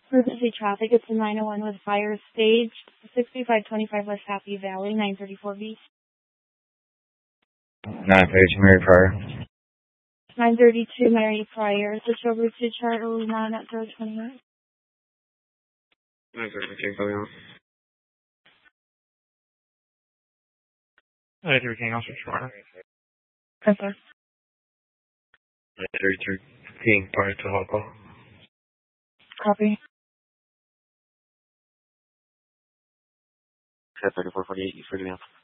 Emergency traffic, it's a 901 with fire stage, 6525 West Happy Valley, 934B. 932 Mary Pryor. 932 Mary Pryor, switch over to Charlie 9 at 028. 932 going on. 932 King, I'll switch Florida. Yes, sir. 932 King, prior to local. Copy. 3448, you figured out.